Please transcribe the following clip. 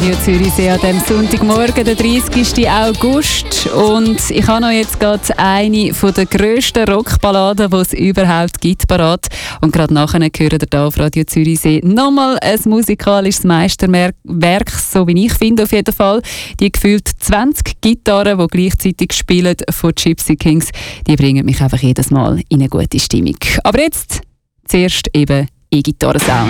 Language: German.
Radio Zürichsee an diesem Sonntagmorgen, der 30. August. Und ich habe noch jetzt gerade eine der grössten Rockballaden, die es überhaupt gibt, parat. Und gerade nachher hören ihr hier auf Radio Zürichsee nochmal ein musikalisches Meisterwerk, so wie ich finde auf jeden Fall. Die gefühlt 20 Gitarren, die gleichzeitig spielen von Gypsy Kings, die bringen mich einfach jedes Mal in eine gute Stimmung. Aber jetzt zuerst eben E-Gitarren-Sound.